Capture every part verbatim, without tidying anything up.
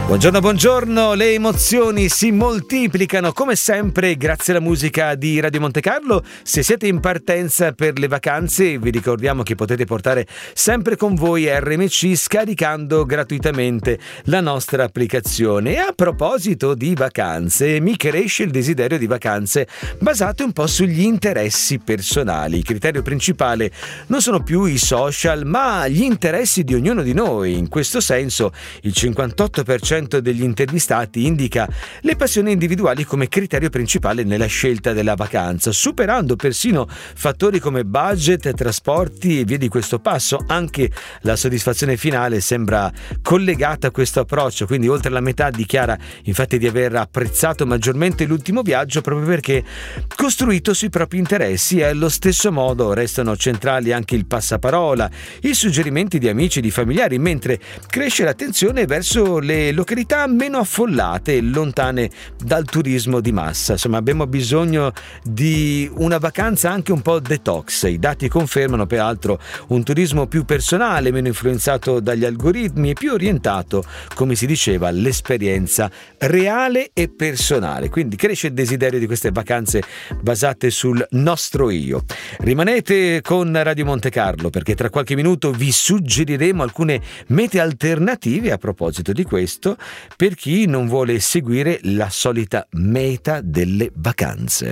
Buongiorno, buongiorno, le emozioni si moltiplicano come sempre grazie alla musica di Radio Monte Carlo. Se siete in partenza per le vacanze vi ricordiamo che potete portare sempre con voi R M C scaricando gratuitamente la nostra applicazione. E a proposito di vacanze, mi cresce il desiderio di vacanze basate un po' sugli interessi personali. Il criterio principale non sono più i social ma gli interessi di ognuno di noi. In questo senso il cinquantotto per cento degli intervistati indica le passioni individuali come criterio principale nella scelta della vacanza, superando persino fattori come budget, trasporti e via di questo passo. Anche la soddisfazione finale sembra collegata a questo approccio, quindi oltre la metà dichiara infatti di aver apprezzato maggiormente l'ultimo viaggio proprio perché costruito sui propri interessi, e allo stesso modo restano centrali anche il passaparola, i suggerimenti di amici e di familiari, mentre cresce l'attenzione verso le località meno affollate e lontane dal turismo di massa. Insomma, abbiamo bisogno di una vacanza anche un po' detox. I dati confermano peraltro un turismo più personale, meno influenzato dagli algoritmi e più orientato, come si diceva, all'esperienza reale e personale. Quindi cresce il desiderio di queste vacanze basate sul nostro io. Rimanete con Radio Monte Carlo perché tra qualche minuto vi suggeriremo alcune mete alternative a proposito di questo, per chi non vuole seguire la solita meta delle vacanze.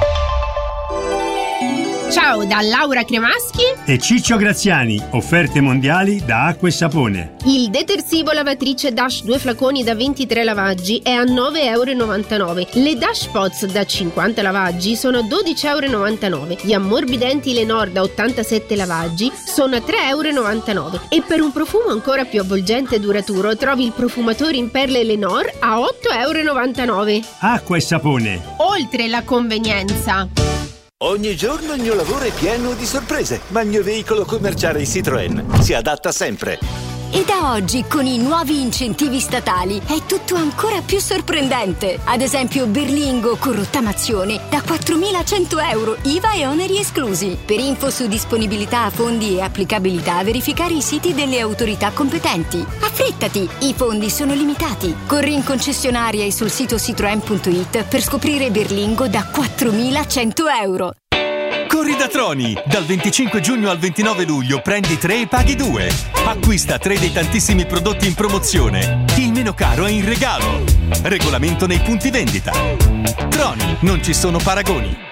Ciao da Laura Cremaschi e Ciccio Graziani, offerte mondiali da Acqua e Sapone. Il detersivo lavatrice Dash due flaconi da ventitré lavaggi è a nove virgola novantanove euro. Le Dash Pots da cinquanta lavaggi sono a dodici virgola novantanove euro. Gli ammorbidenti Lenor da ottantasette lavaggi sono a tre virgola novantanove euro. E per un profumo ancora più avvolgente e duraturo trovi il profumatore in perle Lenor a otto virgola novantanove euro. Acqua e Sapone. Oltre la convenienza. Ogni giorno il mio lavoro è pieno di sorprese, ma il mio veicolo commerciale Citroën si adatta sempre. E da oggi, con i nuovi incentivi statali, è tutto ancora più sorprendente. Ad esempio, Berlingo con rottamazione da quattromilacento euro, I V A e oneri esclusi. Per info su disponibilità, fondi e applicabilità, verificare i siti delle autorità competenti. Affrettati, i fondi sono limitati. Corri in concessionaria e sul sito citroen punto it per scoprire Berlingo da quattromilacento euro. Corri da Troni! Dal venticinque giugno al ventinove luglio prendi tre e paghi due. Acquista tre dei tantissimi prodotti in promozione. Il meno caro è in regalo. Regolamento nei punti vendita. Troni, non ci sono paragoni.